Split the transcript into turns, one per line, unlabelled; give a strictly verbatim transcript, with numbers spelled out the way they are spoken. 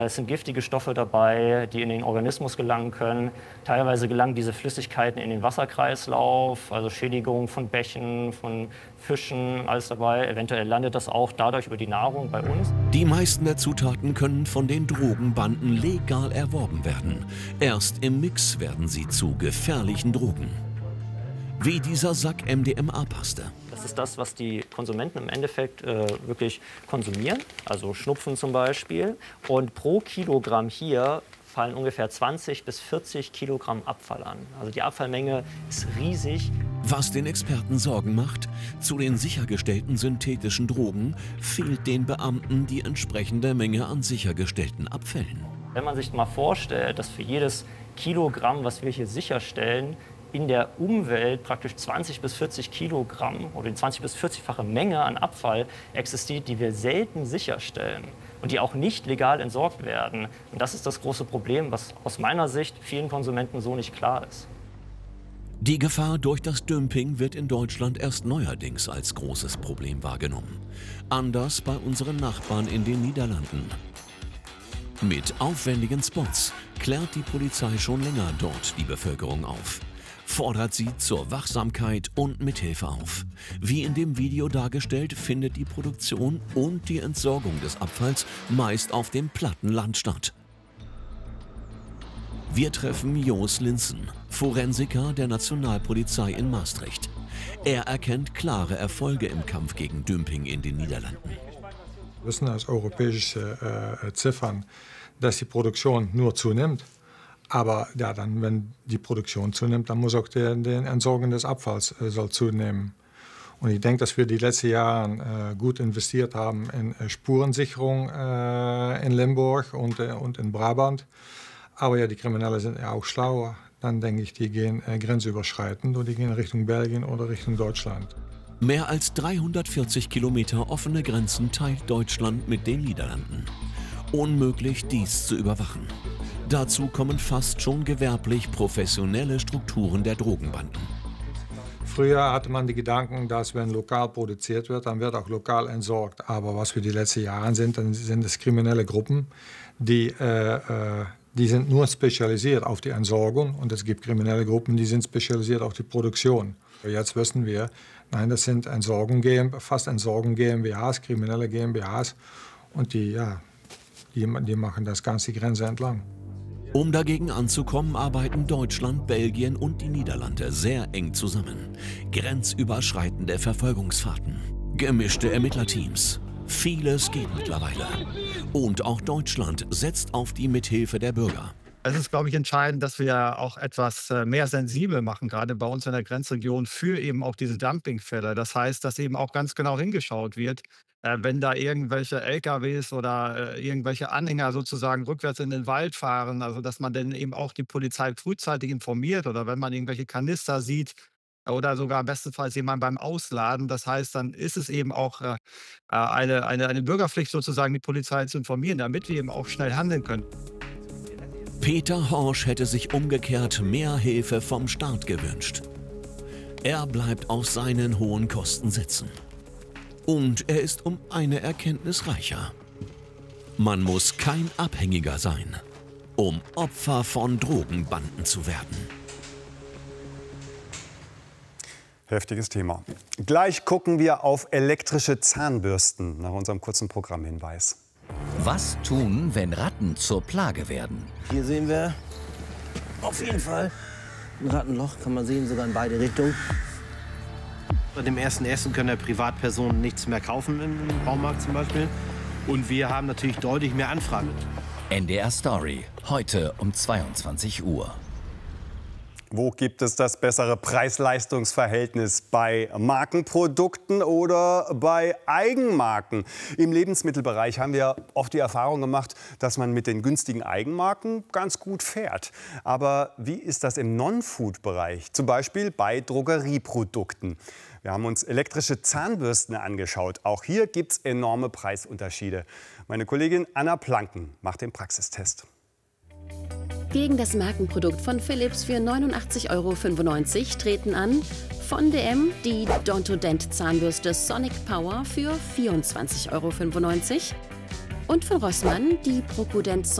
Es sind giftige Stoffe dabei, die in den Organismus gelangen können. Teilweise gelangen diese Flüssigkeiten in den Wasserkreislauf, also Schädigung von Bächen, von Fischen, alles dabei. Eventuell landet das auch dadurch über die Nahrung bei uns.
Die meisten der Zutaten können von den Drogenbanden legal erworben werden. Erst im Mix werden sie zu gefährlichen Drogen. Wie dieser Sack M D M A-Paste.
Das ist das, was die Konsumenten im Endeffekt äh, wirklich konsumieren, also Schnupfen zum Beispiel. Und pro Kilogramm hier fallen ungefähr zwanzig bis vierzig Kilogramm Abfall an. Also die Abfallmenge ist riesig.
Was den Experten Sorgen macht, zu den sichergestellten synthetischen Drogen fehlt den Beamten die entsprechende Menge an sichergestellten Abfällen.
Wenn man sich mal vorstellt, dass für jedes Kilogramm, was wir hier sicherstellen, in der Umwelt praktisch zwanzig bis vierzig Kilogramm oder die zwanzig bis vierzig-fache Menge an Abfall existiert, die wir selten sicherstellen und die auch nicht legal entsorgt werden. Und das ist das große Problem, was aus meiner Sicht vielen Konsumenten so nicht klar ist.
Die Gefahr durch das Dumping wird in Deutschland erst neuerdings als großes Problem wahrgenommen. Anders bei unseren Nachbarn in den Niederlanden. Mit aufwendigen Spots klärt die Polizei schon länger dort die Bevölkerung auf. Fordert sie zur Wachsamkeit und Mithilfe auf. Wie in dem Video dargestellt, findet die Produktion und die Entsorgung des Abfalls meist auf dem platten Land statt. Wir treffen Joos Linssen, Forensiker der Nationalpolizei in Maastricht. Er erkennt klare Erfolge im Kampf gegen Dumping in den Niederlanden.
Wir wissen aus europäischen äh, Ziffern, dass die Produktion nur zunimmt. Aber ja, dann, wenn die Produktion zunimmt, dann muss auch der, der Entsorgung des Abfalls äh, soll zunehmen. Und ich denke, dass wir die letzten Jahre äh, gut investiert haben in äh, Spurensicherung äh, in Limburg und, äh, und in Brabant. Aber ja, die Kriminellen sind ja auch schlauer. Dann denke ich, die gehen äh, grenzüberschreitend und die gehen Richtung Belgien oder Richtung Deutschland.
Mehr als dreihundertvierzig Kilometer offene Grenzen teilt Deutschland mit den Niederlanden. Unmöglich, dies zu überwachen. Dazu kommen fast schon gewerblich professionelle Strukturen der Drogenbanden.
Früher hatte man die Gedanken, dass wenn lokal produziert wird, dann wird auch lokal entsorgt. Aber was wir die letzten Jahre sind, dann sind es kriminelle Gruppen, die, äh, äh, die sind nur spezialisiert auf die Entsorgung. Und es gibt kriminelle Gruppen, die sind spezialisiert auf die Produktion. Jetzt wissen wir, nein, das sind Entsorgung, fast Entsorgung GmbHs, kriminelle GmbHs. Und die, ja, die, die machen das ganz die Grenze entlang.
Um dagegen anzukommen, arbeiten Deutschland, Belgien und die Niederlande sehr eng zusammen. Grenzüberschreitende Verfolgungsfahrten, gemischte Ermittlerteams. Vieles geht mittlerweile. Und auch Deutschland setzt auf die Mithilfe der Bürger.
Es ist, glaube ich, entscheidend, dass wir auch etwas mehr sensibel machen, gerade bei uns in der Grenzregion, für eben auch diese Dumpingfälle. Das heißt, dass eben auch ganz genau hingeschaut wird, äh, wenn da irgendwelche L K Ws oder äh, irgendwelche Anhänger sozusagen rückwärts in den Wald fahren, also dass man dann eben auch die Polizei frühzeitig informiert oder wenn man irgendwelche Kanister sieht oder sogar bestenfalls jemand beim Ausladen. Das heißt, dann ist es eben auch äh, eine, eine, eine Bürgerpflicht sozusagen, die Polizei zu informieren, damit wir eben auch schnell handeln können.
Peter Horsch hätte sich umgekehrt mehr Hilfe vom Staat gewünscht. Er bleibt auf seinen hohen Kosten sitzen. Und er ist um eine Erkenntnis reicher. Man muss kein Abhängiger sein, um Opfer von Drogenbanden zu werden.
Heftiges Thema. Gleich gucken wir auf elektrische Zahnbürsten nach unserem kurzen Programmhinweis.
Was tun, wenn Ratten zur Plage werden?
Hier sehen wir auf jeden Fall ein Rattenloch, kann man sehen, sogar in beide Richtungen.
Bei dem ersten Essen können ja Privatpersonen nichts mehr kaufen im Baumarkt zum Beispiel. Und wir haben natürlich deutlich mehr Anfragen.
N D R Story, heute um zweiundzwanzig Uhr.
Wo gibt es das bessere Preis-Leistungs-Verhältnis? Bei Markenprodukten oder bei Eigenmarken? Im Lebensmittelbereich haben wir oft die Erfahrung gemacht, dass man mit den günstigen Eigenmarken ganz gut fährt. Aber wie ist das im Non-Food-Bereich? Zum Beispiel bei Drogerieprodukten. Wir haben uns elektrische Zahnbürsten angeschaut. Auch hier gibt es enorme Preisunterschiede. Meine Kollegin Anna Planken macht den Praxistest.
Gegen das Markenprodukt von Philips für neunundachtzig Euro fünfundneunzig treten an von D M die Dontodent Zahnbürste Sonic Power für vierundzwanzig Euro fünfundneunzig Und von Rossmann die Prokudent